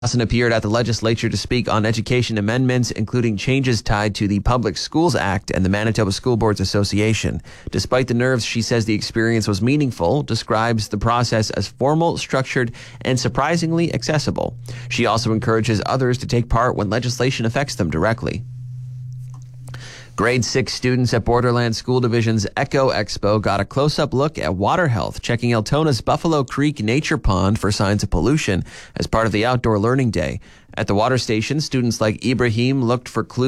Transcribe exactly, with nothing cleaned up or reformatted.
Dawson appeared at the legislature to speak on education amendments, including changes tied to the Public Schools Act and the Manitoba School Boards Association. Despite the nerves, she says the experience was meaningful, describes the process as formal, structured, and surprisingly accessible. She also encourages others to take part when legislation affects them directly. Grade six students at Borderland School Division's Echo Expo got a close-up look at water health, checking Altona's Buffalo Creek Nature Pond for signs of pollution as part of the Outdoor Learning Day. At the water station, students like Ibrahim looked for clues